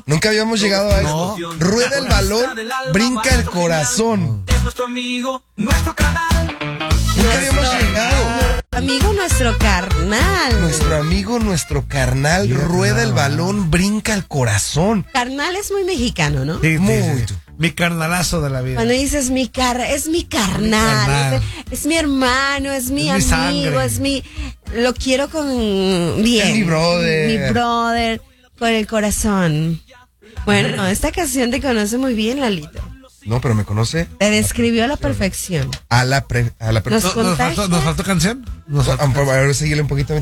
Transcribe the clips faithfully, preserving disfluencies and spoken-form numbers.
Nunca habíamos llegado a eso. No. Rueda el balón, brinca el corazón. Nunca habíamos llegado. Amigo, nuestro carnal. Nuestro amigo, nuestro carnal, yeah, rueda no. el balón, brinca el corazón. Carnal es muy mexicano, ¿no? Sí, muy. Sí, sí. Mi carnalazo de la vida. Cuando dices mi car, es mi carnal, carnal. Es, es mi hermano, es mi es amigo, mi es mi... Lo quiero con bien. Es mi brother. Mi brother, con el corazón. Bueno, esta canción te conoce muy bien, Lalito. No, pero me conoce. Te describió a la perfección. A la, pre, a la perfección. ¿Nos, ¿Nos, faltó, ¿Nos faltó canción? Nos faltó. A ver, síguele un poquito.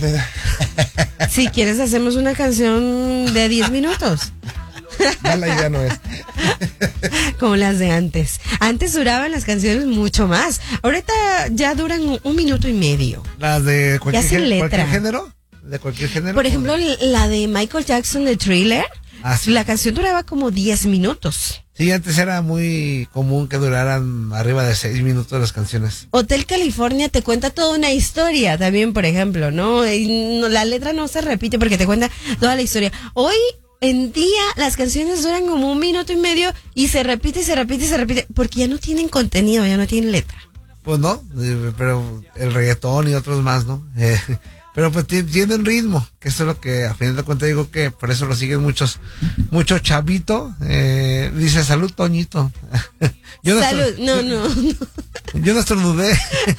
Si quieres, hacemos una canción de diez minutos. No, la idea no es. Como las de antes. Antes duraban las canciones mucho más. Ahorita ya duran un, un minuto y medio. ¿Las de cualquier, ya sin letra. cualquier género? ¿De cualquier género? Por ejemplo, la de Michael Jackson de Thriller. Ah, sí. La canción duraba como diez minutos. Sí, antes era muy común que duraran arriba de seis minutos las canciones. Hotel California te cuenta toda una historia también, por ejemplo, ¿no? Y no, la letra no se repite porque te cuenta toda la historia. Hoy en día las canciones duran como un minuto y medio y se repite y se repite y se repite porque ya no tienen contenido, ya no tienen letra. Pues no, pero el reggaetón y otros más, ¿no? Eh, pero pues tienen ritmo, que eso es lo que a fin de cuentas digo que por eso lo siguen muchos, mucho chavito, eh, dice salud Toñito. Yo no salud, no, no, no. Yo no estornudé.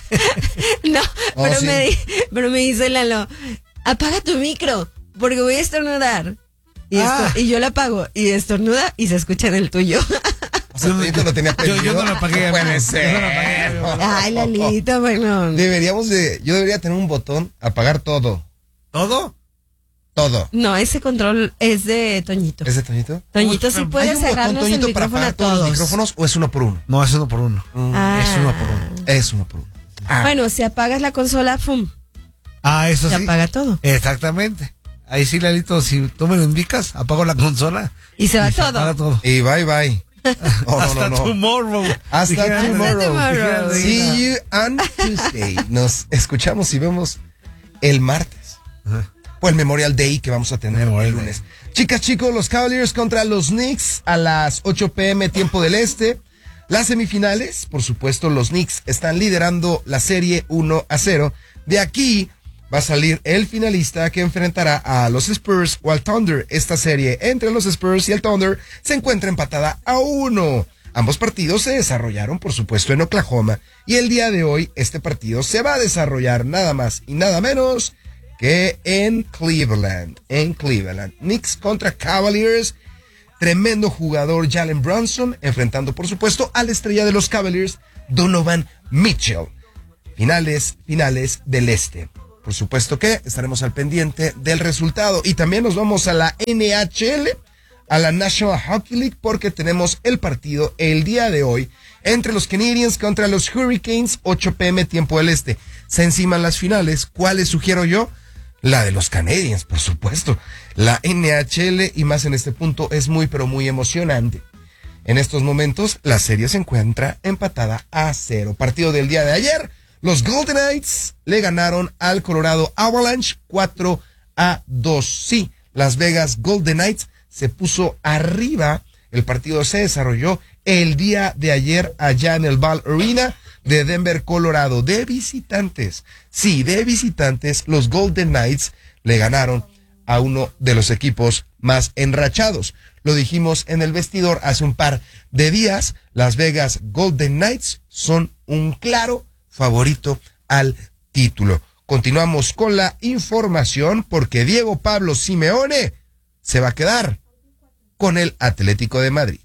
No, oh, pero, sí. me, pero me dice Lalo, apaga tu micro, porque voy a estornudar. Y, ah. esto, y yo la apago, y estornuda, y se escucha en el tuyo. O sea, yo, lo tenía yo, yo no lo apagué. No puede ser. Yo no lo apagué. Ay, Lalito, bueno. Deberíamos de, yo debería tener un botón, apagar todo. ¿Todo? Todo. No, ese control es de Toñito. ¿Es de Toñito? Toñito sí puede cerrarnos el micrófono a todos. ¿Los micrófonos o es uno por uno? No, es uno por uno. Mm. Ah. Es uno por uno. Es uno por uno. Ah. Bueno, si apagas la consola, ¡fum! Ah, eso se sí. Se apaga todo. Exactamente. Ahí sí, Lalito, si tú me lo indicas, apago la consola. Y se va y todo. Se apaga todo. Y bye bye. Oh, Hasta no, no, no. tomorrow. Hasta Dijera, tomorrow. tomorrow. See you on Tuesday. Nos escuchamos y vemos el martes. Ajá. O el Memorial Day que vamos a tener Memorial el lunes. Day. Chicas, chicos, los Cavaliers contra los Knicks a las ocho pm tiempo del este. Las semifinales, por supuesto, los Knicks están liderando la serie uno a cero. De aquí va a salir el finalista que enfrentará a los Spurs o al Thunder. Esta serie entre los Spurs y el Thunder se encuentra empatada a uno. Ambos partidos se desarrollaron, por supuesto, en Oklahoma. Y el día de hoy, este partido se va a desarrollar nada más y nada menos que en Cleveland. En Cleveland. Knicks contra Cavaliers. Tremendo jugador Jalen Brunson, enfrentando, por supuesto, a la estrella de los Cavaliers, Donovan Mitchell. Finales, finales del este. Por supuesto que estaremos al pendiente del resultado. Y también nos vamos a la N H L, a la National Hockey League, porque tenemos el partido el día de hoy entre los Canadiens contra los Hurricanes, ocho pm tiempo del este. Se enciman las finales. ¿Cuáles sugiero yo? La de los Canadiens, por supuesto. La N H L, y más en este punto, es muy, pero muy emocionante. En estos momentos, la serie se encuentra empatada a cero. Partido del día de ayer. Los Golden Knights le ganaron al Colorado Avalanche cuatro a dos. Sí, Las Vegas Golden Knights se puso arriba. El partido se desarrolló el día de ayer allá en el Ball Arena de Denver, Colorado. De visitantes, sí, de visitantes, los Golden Knights le ganaron a uno de los equipos más enrachados. Lo dijimos en el vestidor hace un par de días. Las Vegas Golden Knights son un claro favorito al título. Continuamos con la información porque Diego Pablo Simeone se va a quedar con el Atlético de Madrid.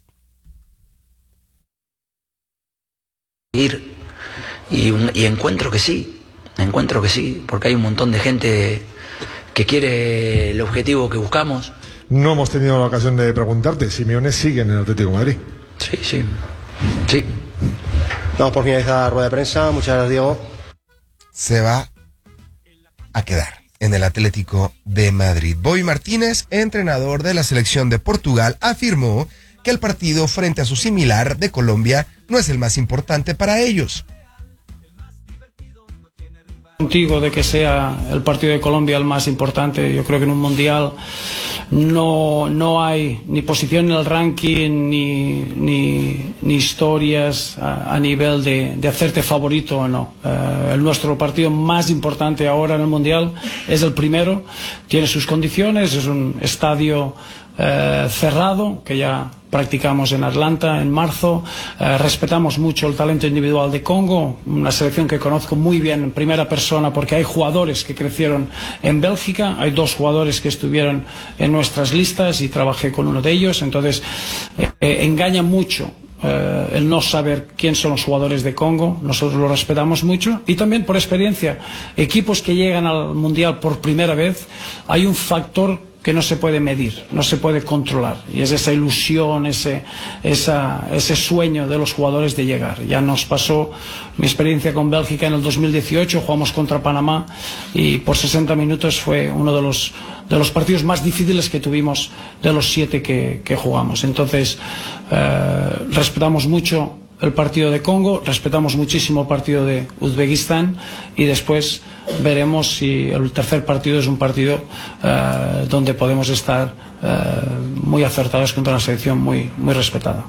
Ir y, un, y encuentro que sí, encuentro que sí, porque hay un montón de gente que quiere el objetivo que buscamos. No hemos tenido la ocasión de preguntarte, Simeone sigue en el Atlético de Madrid. Sí, sí, sí. Damos por finalizar la rueda de prensa. Muchas gracias, Diego. Se va a quedar en el Atlético de Madrid. Bobby Martínez, entrenador de la selección de Portugal, afirmó que el partido frente a su similar de Colombia no es el más importante para ellos. contigo de que sea el partido de Colombia el más importante. Yo creo que en un mundial no, no hay ni posición en el ranking ni, ni, ni historias a, a nivel de, de hacerte favorito o no. Uh, el nuestro partido más importante ahora en el mundial es el primero, tiene sus condiciones, es un estadio Uh, cerrado, que ya practicamos en Atlanta en marzo. Uh, respetamos mucho el talento individual de Congo, una selección que conozco muy bien en primera persona porque hay jugadores que crecieron en Bélgica, hay dos jugadores que estuvieron en nuestras listas y trabajé con uno de ellos, entonces eh, eh, engaña mucho Uh, el no saber quién son los jugadores de Congo. Nosotros lo respetamos mucho y también por experiencia, equipos que llegan al Mundial por primera vez, hay un factor que no se puede medir, no se puede controlar, y es esa ilusión, ese, esa, ese sueño de los jugadores de llegar. Ya nos pasó mi experiencia con Bélgica en el dos mil dieciocho, jugamos contra Panamá y por sesenta minutos fue uno de los, de los partidos más difíciles que tuvimos de los siete que, que jugamos. Entonces, eh, respetamos mucho el partido de Congo, respetamos muchísimo el partido de Uzbekistán y después veremos si el tercer partido es un partido uh, donde podemos estar uh, muy acertados contra una selección muy, muy respetada.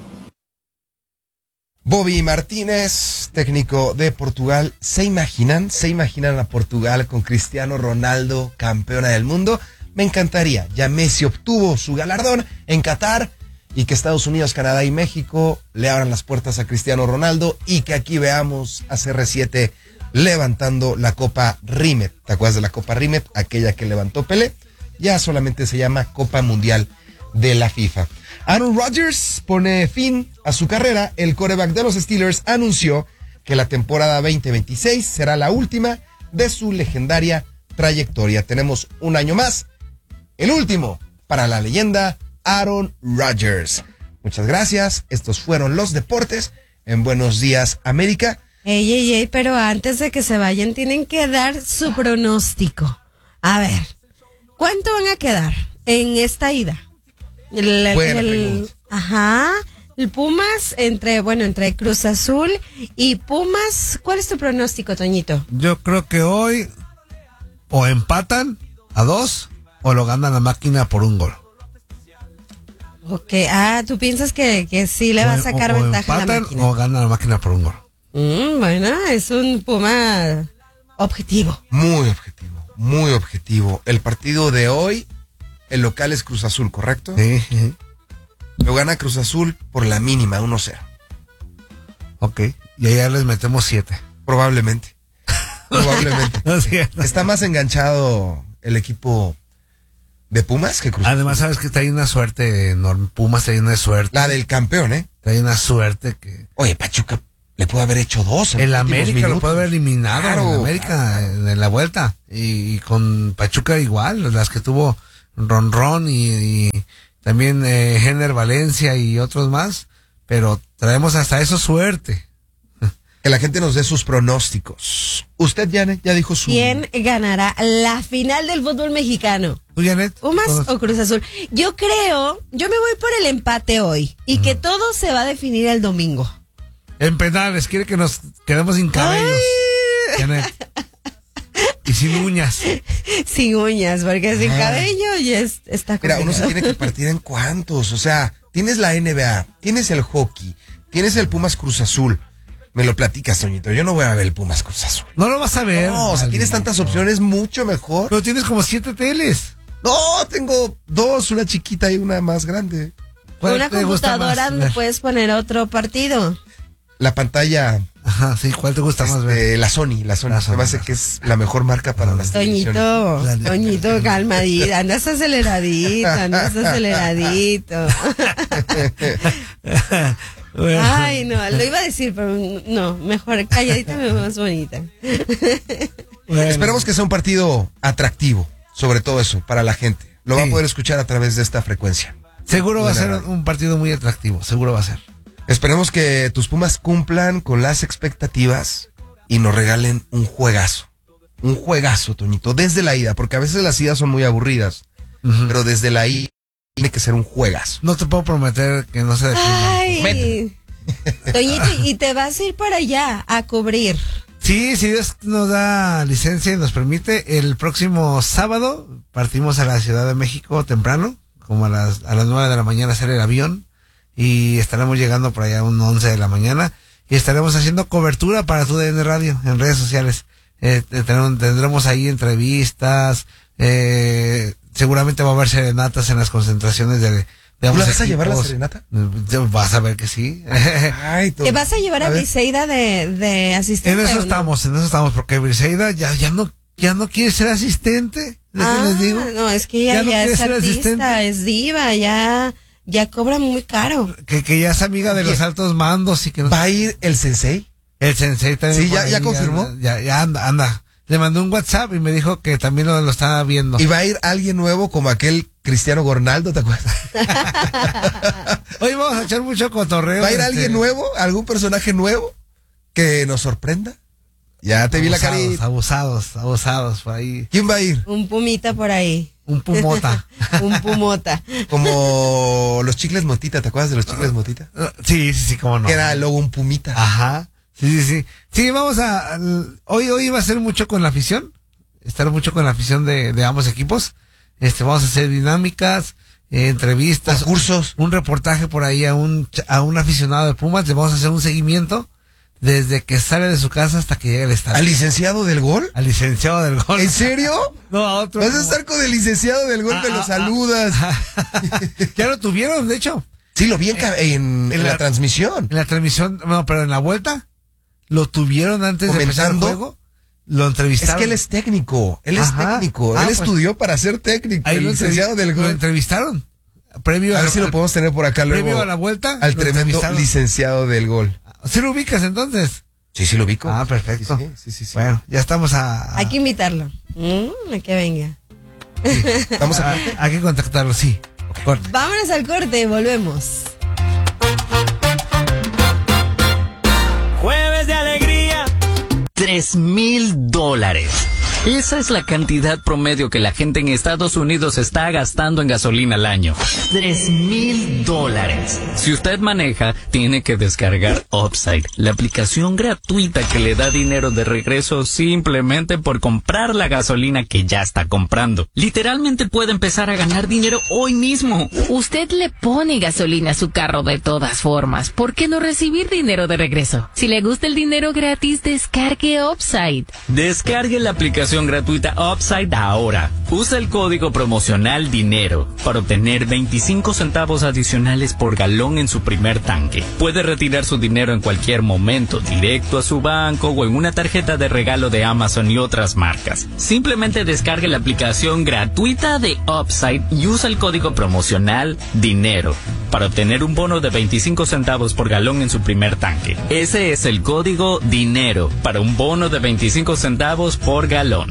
Bobby Martínez, técnico de Portugal. ¿Se imaginan? ¿Se imaginan a Portugal con Cristiano Ronaldo, campeona del mundo? Me encantaría. Ya Messi obtuvo su galardón en Qatar y que Estados Unidos, Canadá y México le abran las puertas a Cristiano Ronaldo y que aquí veamos a C R siete levantando la Copa Rimet. ¿Te acuerdas de la Copa Rimet? Aquella que levantó Pelé. Ya solamente se llama Copa Mundial de la FIFA. Aaron Rodgers pone fin a su carrera. El quarterback de los Steelers anunció que la temporada veinte veintiséis será la última de su legendaria trayectoria. Tenemos un año más, el último para la leyenda Aaron Rodgers. Muchas gracias. Estos fueron los deportes en Buenos Días América. Ey, ey, ey, pero antes de que se vayan tienen que dar su pronóstico. A ver, ¿cuánto van a quedar en esta ida? El, Buena el, pregunta. Ajá, el Pumas entre, bueno, entre Cruz Azul y Pumas. ¿Cuál es tu pronóstico, Toñito? Yo creo que hoy o empatan a dos o lo gana la máquina por un gol. Ok, ah, ¿tú piensas que, que sí le va a sacar o, o ventaja a la empatan máquina? o gana la máquina por un gol. Mm, bueno, es un Puma objetivo. Muy objetivo, muy objetivo. El partido de hoy, el local es Cruz Azul, ¿correcto? Sí, sí. Lo gana Cruz Azul por la mínima, uno cero. Ok, y allá les metemos siete. Probablemente. Probablemente. No es cierto. Está más enganchado el equipo de Pumas que Cruz Azul. Además, sabes que trae una suerte enorme. Pumas trae una suerte. La del campeón, ¿eh? Trae una suerte que... Oye, Pachuca le pudo haber hecho dos. En El los últimos América lo minutos. puede haber eliminado. Claro, el América en, en la vuelta. Y, y con Pachuca igual, las que tuvo Ron Ron y, y también eh, Jenner Valencia y otros más. Pero traemos hasta eso suerte. Que la gente nos dé sus pronósticos. Usted, Janet, ya dijo su... ¿Quién ganará la final del fútbol mexicano? ¿Tú, Janet? ¿Pumas Todos. o Cruz Azul? Yo creo, yo me voy por el empate hoy y que todo se va a definir el domingo. En penales, quiere que nos quedemos sin cabellos. Ay. Janet. Y sin uñas. Sin uñas, porque sin Ay. cabello ya es, está Mira, uno se complicado. tiene que partir en cuantos. O sea, tienes la N B A, tienes el hockey, tienes el Pumas Cruz Azul. Me lo platicas, Toñito. Yo no voy a ver el Pumas Cruz Azul. No lo vas a ver. No, o sea, tienes maldito. tantas opciones, mucho mejor. Pero tienes como siete teles. No, tengo dos, una chiquita y una más grande. ¿Cuál Una te gusta computadora más donde ver? puedes poner otro partido. La pantalla, Ajá, sí, ¿cuál te gusta más ver? este, la Sony, la Sony. La Se me Sony, hace la que es la mejor marca para las televisiones. Toñito, La de- Toñito, calmadita, andas aceleradito, andas aceleradito. Bueno, Ay, no, lo iba a decir, pero no, mejor calladita me veo más bonita. bueno. Esperemos que sea un partido atractivo, sobre todo eso, para la gente. Lo va Sí. a poder escuchar a través de esta frecuencia. Seguro va a ser Buena. un partido muy atractivo, seguro va a ser. Esperemos que tus Pumas cumplan con las expectativas y nos regalen un juegazo. Un juegazo, Toñito, desde la ida, porque a veces las idas son muy aburridas, Ujú. pero desde la ida tiene que ser un juegazo. No te puedo prometer que no se defina. Ay, Toñito, y te vas a ir para allá a cubrir. Sí, si Dios nos da licencia y nos permite, el próximo sábado partimos a la Ciudad de México temprano, como a las, a las nueve de la mañana hacer el avión, y estaremos llegando por allá a un once de la mañana, y estaremos haciendo cobertura para tu D N Radio en redes sociales. Eh, tendremos, tendremos ahí entrevistas, eh, seguramente va a haber serenatas en las concentraciones de... ¿Tú la vas a llevar la serenata? Vas a ver que sí. Ay, ¿te vas a llevar a, a Briseida de, de asistente? En eso estamos, no? en eso estamos, porque Briseida ya, ya no, ya no quiere ser asistente. Ah, les digo? No, es que ella ya, no ya es artista, asistente. Es diva, ya, ya cobra muy caro. Que, que ya es amiga de los altos mandos y que no... ¿Va a ir el sensei? El sensei también. Sí, ya, ahí, ya confirmó. Ya, ya anda, anda. Le mandé un WhatsApp y me dijo que también lo, lo estaba viendo. Y va a ir alguien nuevo como aquel Cristiano Gornaldo, ¿te acuerdas? Hoy vamos a echar mucho cotorreo. ¿Va a ir este... alguien nuevo? ¿Algún personaje nuevo que nos sorprenda? Ya te abusados, vi la carita. Abusados, abusados por ahí. ¿Quién va a ir? Un pumita por ahí. Un pumota. Un pumota. Como los chicles motita, ¿te acuerdas de los chicles motita? Sí, sí, sí, cómo no. Que era luego un pumita. Ajá. Sí, sí, sí. Sí, vamos a... Hoy, hoy va a ser mucho con la afición. Estar mucho con la afición de, de ambos equipos. Este, vamos a hacer dinámicas, eh, entrevistas, cursos, un, un reportaje por ahí a un, a un aficionado de Pumas. Le vamos a hacer un seguimiento desde que sale de su casa hasta que llega al estadio. ¿Al licenciado del gol? Al licenciado del gol. ¿En serio? No, a otro. Vas a estar con el licenciado del gol, ah, que lo saludas. Ah, ya lo tuvieron, de hecho. Sí, lo vi en, en, en, en la, la transmisión. En la transmisión, no, pero en la vuelta lo tuvieron antes de empezar el juego. Lo entrevistaron. Es que él es técnico, él es Ajá. técnico, ah, él pues, estudió para ser técnico, el licenciado del gol. Lo entrevistaron. Previo a, a ver si lo podemos tener por acá luego. Previo a la vuelta. Al tremendo licenciado del gol. ¿Sí lo ubicas entonces? Sí, sí lo ubico. Ah, perfecto. Sí, sí, sí, sí. Bueno, ya estamos a... a... Hay que invitarlo. Mm, a que venga. Sí. Vamos a... a... Hay que contactarlo, sí. Corte. Vámonos al corte y volvemos. Jueves de alegría. Tres mil dólares. Esa es la cantidad promedio que la gente en Estados Unidos está gastando en gasolina al año. Tres mil dólares. Si usted maneja, tiene que descargar Upside, la aplicación gratuita que le da dinero de regreso simplemente por comprar la gasolina que ya está comprando. Literalmente puede empezar a ganar dinero hoy mismo. Usted le pone gasolina a su carro de todas formas. ¿Por qué no recibir dinero de regreso? Si le gusta el dinero gratis, descargue Upside. Descargue la aplicación gratuita Upside ahora. Usa el código promocional DINERO para obtener veinticinco centavos adicionales por galón en su primer tanque. Puede retirar su dinero en cualquier momento, directo a su banco o en una tarjeta de regalo de Amazon y otras marcas. Simplemente descargue la aplicación gratuita de Upside y usa el código promocional DINERO para obtener un bono de veinticinco centavos por galón en su primer tanque. Ese es el código DINERO para un bono de veinticinco centavos por galón.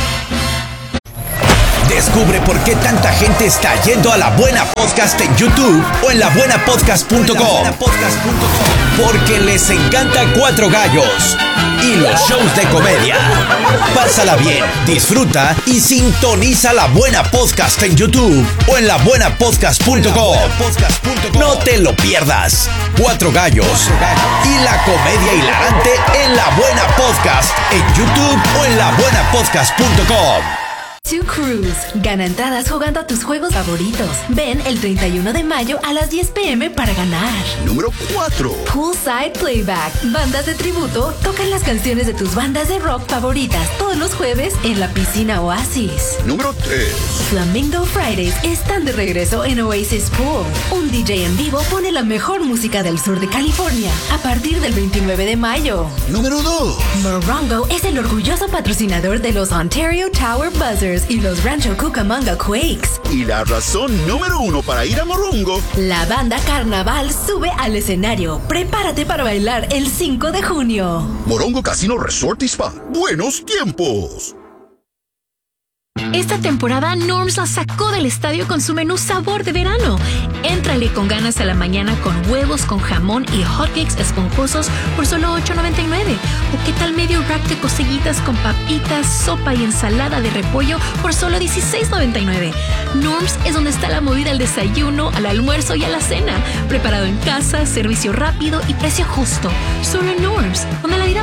Descubre por qué tanta gente está yendo a La Buena Podcast en YouTube o en la buena podcast punto com. Porque les encanta Cuatro Gallos y los shows de comedia. Pásala bien, disfruta y sintoniza La Buena Podcast en YouTube o en la buena podcast punto com. No te lo pierdas. Cuatro Gallos y la comedia hilarante en La Buena Podcast en YouTube o en la buena podcast punto com. Two Cruise. Gana entradas jugando a tus juegos favoritos. Ven el treinta y uno de mayo a las diez pm para ganar. Número cuatro. Poolside Playback. Bandas de tributo tocan las canciones de tus bandas de rock favoritas todos los jueves en la piscina Oasis. Número tres. Flamingo Fridays están de regreso en Oasis Pool. Un D J en vivo pone la mejor música del sur de California a partir del veintinueve de mayo. Número dos. Morongo es el orgulloso patrocinador de los Ontario Tower Buzzers y los Rancho Cucamonga Quakes. Y la razón número uno para ir a Morongo. La banda Carnaval sube al escenario. Prepárate para bailar el cinco de junio. Morongo Casino Resort y Spa. Buenos tiempos. Esta temporada Norms la sacó del estadio con su menú sabor de verano. Éntrale con ganas a la mañana con huevos con jamón y hotcakes esponjosos por solo ocho noventa y nueve. ¿O qué tal medio rack de costillitas con papitas, sopa y ensalada de repollo por solo dieciséis noventa y nueve? Norms es donde está la movida al desayuno, al almuerzo y a la cena. Preparado en casa, servicio rápido y precio justo. Solo en Norms, donde la vida